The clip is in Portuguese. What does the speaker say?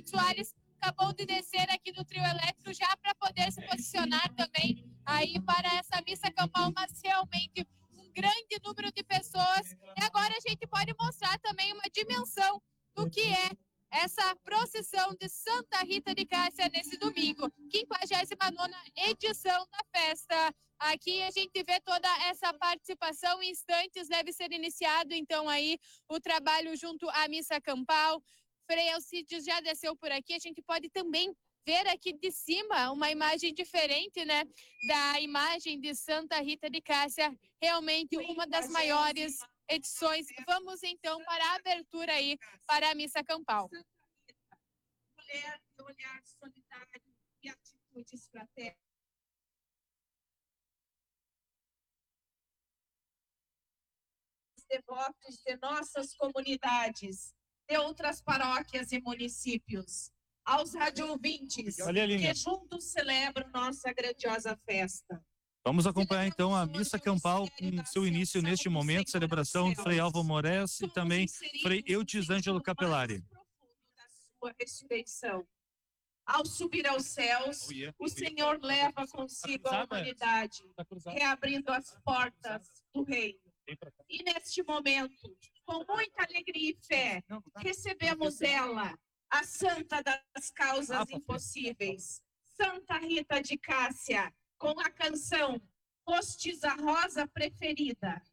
Soares acabou de descer aqui do trio elétrico já para poder se posicionar também aí para essa missa campal, mas realmente um grande número de pessoas. E agora a gente pode mostrar também uma dimensão do que é essa procissão de Santa Rita de Cássia nesse domingo, 59ª edição da festa. Aqui a gente vê toda essa participação, em instantes deve ser iniciado então aí o trabalho junto à missa campal. Frei Alcides já desceu por aqui, a gente pode também ver aqui de cima uma imagem diferente, né, da imagem de Santa Rita de Cássia, realmente uma das maiores edições. Vamos então para a abertura aí para a missa campal. Mulher de olhar solidário e atitudes fraternas. Devotos de nossas comunidades, de outras paróquias e municípios, aos radioouvintes que juntos celebram nossa grandiosa festa. Vamos acompanhar então a missa campal com seu início neste momento, celebração do Frei Álvaro Moraes e também Frei Eudes Ângelo Capelari. Da sua ressurreição. Ao subir aos céus, o Senhor leva consigo a humanidade, reabrindo as portas do reino. E neste momento, com muita alegria e fé, recebemos ela, a santa das causas impossíveis, Santa Rita de Cássia, com a canção Postes a Rosa Preferida.